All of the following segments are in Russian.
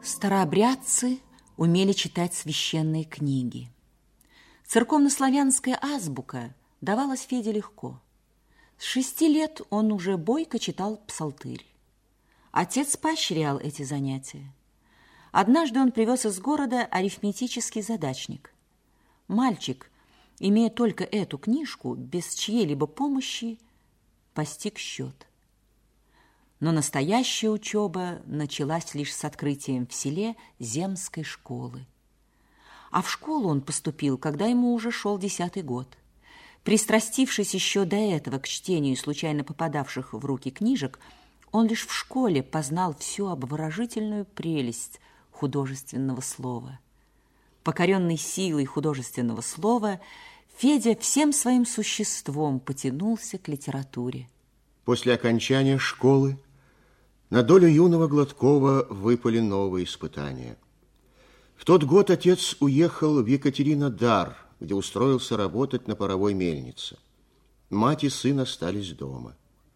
Старообрядцы умели читать священные книги. Церковнославянская азбука давалась Феде легко. С 6 лет он уже бойко читал псалтырь. Отец поощрял эти занятия. Однажды он привез из города арифметический задачник. Мальчик, имея только эту книжку, без чьей-либо помощи, постиг счет. Но настоящая учеба началась лишь с открытием в селе земской школы. А в школу он поступил, когда ему уже шел 10-й год. Пристрастившись еще до этого к чтению случайно попадавших в руки книжек, он лишь в школе познал всю обворожительную прелесть художественного слова. Покоренный силой художественного слова, Федя всем своим существом потянулся к литературе. После окончания школы на долю юного Гладкова выпали новые испытания. В тот год отец уехал в Екатеринодар, где устроился работать на паровой мельнице. Мать и сын остались дома.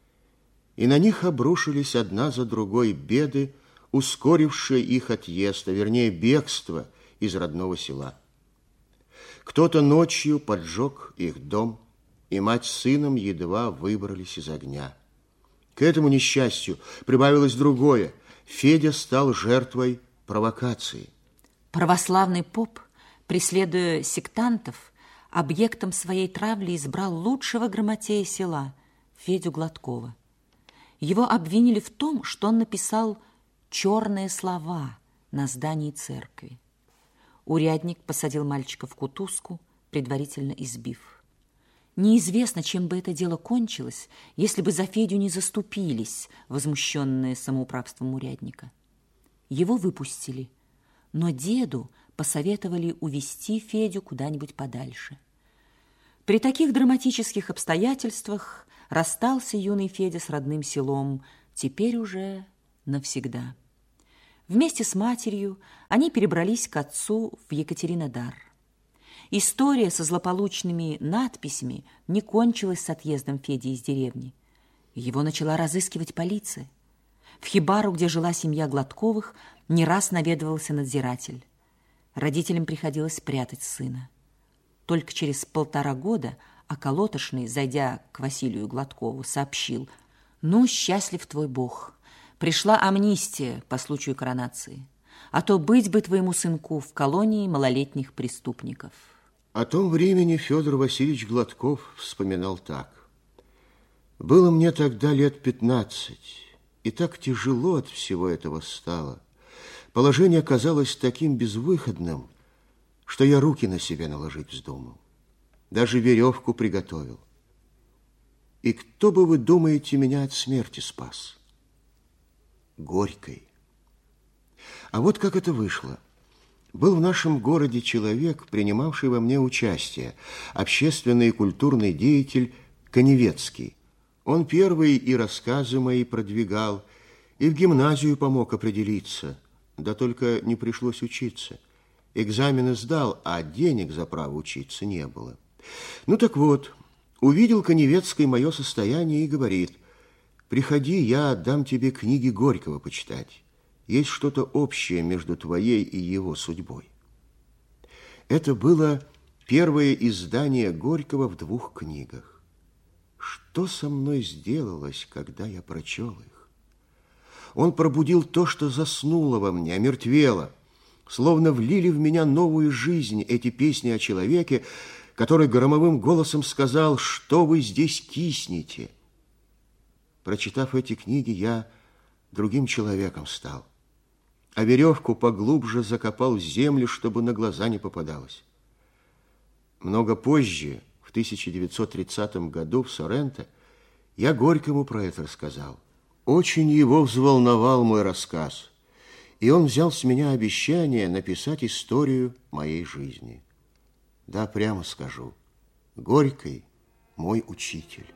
И на них обрушились одна за другой беды, ускорившие их отъезд, а вернее бегство из родного села. Кто-то ночью поджег их дом, и мать с сыном едва выбрались из огня. К этому несчастью прибавилось другое. Федя стал жертвой провокации. Православный поп, преследуя сектантов, объектом своей травли избрал лучшего грамотея села, Федю Гладкова. Его обвинили в том, что он написал черные слова на здании церкви. Урядник посадил мальчика в кутузку, предварительно избив. Неизвестно, чем бы это дело кончилось, если бы за Федю не заступились, возмущенные самоуправством урядника. Его выпустили, но деду посоветовали увезти Федю куда-нибудь подальше. При таких драматических обстоятельствах расстался юный Федя с родным селом, теперь уже навсегда. Вместе с матерью они перебрались к отцу в Екатеринодар. История со злополучными надписями не кончилась с отъездом Феди из деревни. Его начала разыскивать полиция. В хибару, где жила семья Гладковых, не раз наведывался надзиратель. Родителям приходилось прятать сына. Только через 1,5 года околотошный, зайдя к Василию Гладкову, сообщил: «Ну, счастлив твой Бог, пришла амнистия по случаю коронации, а то быть бы твоему сынку в колонии малолетних преступников». О том времени Федор Васильевич Гладков вспоминал так. «Было мне тогда лет 15, и так тяжело от всего этого стало. Положение казалось таким безвыходным, что я руки на себя наложить вздумал. Даже веревку приготовил. И кто бы, вы думаете, меня от смерти спас? Горький. А вот как это вышло. Был в нашем городе человек, принимавший во мне участие, общественный и культурный деятель Коневецкий. Он первый и рассказы мои продвигал, и в гимназию помог определиться, да только не пришлось учиться. Экзамены сдал, а денег за право учиться не было. Ну так вот, увидел Коневецкий мое состояние и говорит: «Приходи, я отдам тебе книги Горького почитать. Есть что-то общее между твоей и его судьбой». Это было первое издание Горького в 2 книгах. Что со мной сделалось, когда я прочел их? Он пробудил то, что заснуло во мне, омертвело. Словно влили в меня новую жизнь эти песни о человеке, который громовым голосом сказал: «Что вы здесь киснете?» Прочитав эти книги, я другим человеком стал, а веревку поглубже закопал в землю, чтобы на глаза не попадалось. Много позже, в 1930 году в Соренто, я Горькому про это рассказал. Очень его взволновал мой рассказ, и он взял с меня обещание написать историю моей жизни. Да, прямо скажу, Горький мой учитель.